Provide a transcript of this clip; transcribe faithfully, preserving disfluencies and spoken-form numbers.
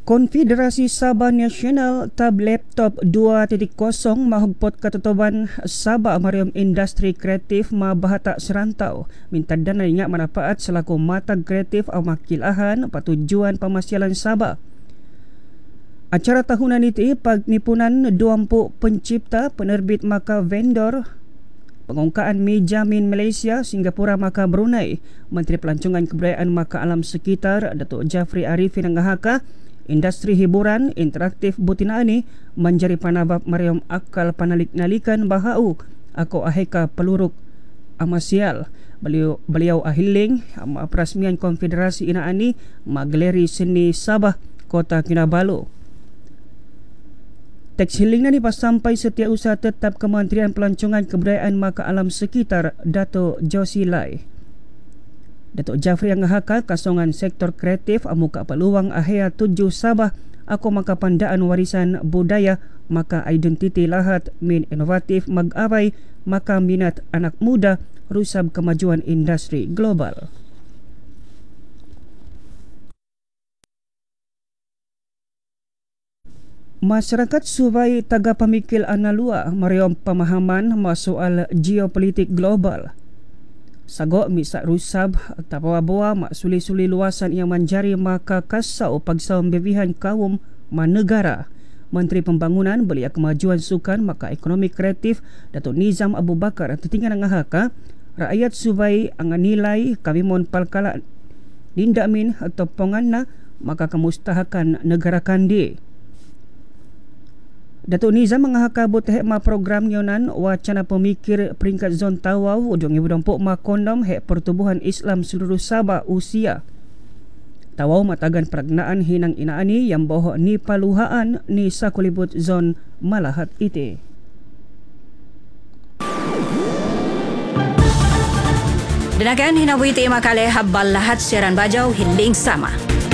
Konfederasi Sabah Nasional Tab Laptop dua titik kosong mahugpot ketutuban Sabah Mariam Industri Kreatif ma bahatak serantau minta dana ingat manfaat selaku mata kreatif au makilahan patujuan pemasyalan Sabah. Acara tahunan itu pagnipunan dua puluh pencipta penerbit maka vendor pengungkaan Mijamin Malaysia, Singapura maka Brunei, Menteri Pelancongan Kebudayaan maka alam sekitar Datuk Jafri Arifin Ngahaka, industri hiburan interaktif Butina ini menjadi panabab Mariam akal panalik nalikan bahau aku aheka peluruk amasial beliau beliau ahiling ama perasmian Konfederasi ina ani magleri seni Sabah Kota Kinabalu. Teks hiling na ni pasampai Setiausaha Tetap Kementerian Pelancongan Kebudayaan maka alam sekitar Dato' Josie Lai. Datuk Jafri Ngahaka kasongan sektor kreatif amuka peluang ahea tujuh Sabah aku maka pandaan warisan budaya maka identiti lahat min inovatif mag-abai maka minat anak muda rusab kemajuan industri global. Masyarakat Subay taga pamikil analua mariom pemahaman soal geopolitik global. Sago misak rusab tapawa-bawa mak suli-suli luasan yang menjari maka kasau pagsawang bebihan kaum manegara. Menteri Pembangunan Belia Kemajuan Sukan maka ekonomi kreatif Datuk Nizam Abu Bakar tertinggal ngahaka rakyat Subay angan nilai kawimon palkala nindamin atau ponganna maka kemustahakan negara kandi. Datuk Nizam mengahaka buat hekma program nyonan wacana pemikir peringkat zon Tawau ujung ibu dompok ma kondom hek pertubuhan Islam seluruh Sabah usia. Tawau matagan peragnaan hinang inaani yang bohok ni paluhaan ni sakulibut zon Malahat ite. Dinakan hinabuhi tema kali habbal lahat siaran bajau hiling sama.